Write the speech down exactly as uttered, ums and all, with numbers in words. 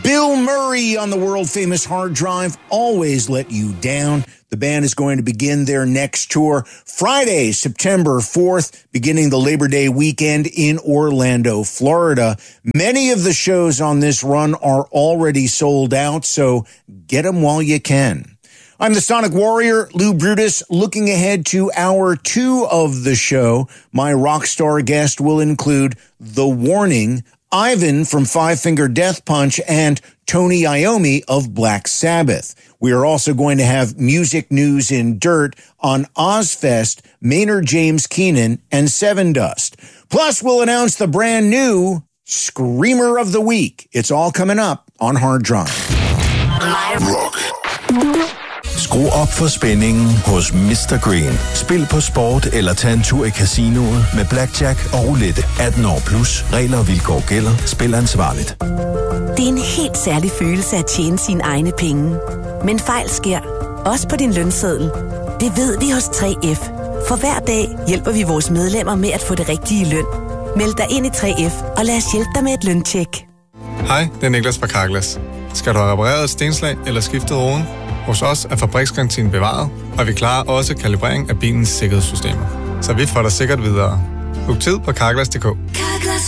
Bill Murray on the world-famous Hard Drive, Always Let You Down. The band is going to begin their next tour Friday, September fourth, beginning the Labor Day weekend in Orlando, Florida. Many of the shows on this run are already sold out, so get them while you can. I'm the Sonic Warrior, Lou Brutus. Looking ahead to hour two of the show, my rock star guest will include The Warning, Ivan from Five Finger Death Punch, and Tony Iommi of Black Sabbath. We are also going to have music news in dirt on Ozfest, Maynard James Keenan, and Seven Dust. Plus, we'll announce the brand new Screamer of the Week. It's all coming up on Hard Drive. Rock. Skru op for spændingen hos mister Green. Spil på sport eller tag en tur i casinoet med blackjack og roulette. atten år plus. Regler og vilkår gælder. Spil ansvarligt. Det er en helt særlig følelse at tjene sine egne penge. Men fejl sker. Også på din lønseddel. Det ved vi hos tre F. For hver dag hjælper vi vores medlemmer med at få det rigtige løn. Meld dig ind i tre F og lad os hjælpe dig med et løntjek. Hej, det er Niklas fra Carglass. Skal du have repareret et stenslag eller skiftet roden? Hos os er fabriksgarantien bevaret, og vi klarer også kalibrering af bilens sikkerhedssystemer. Så vi får dig sikkert videre. Book tid på carglass punktum d k.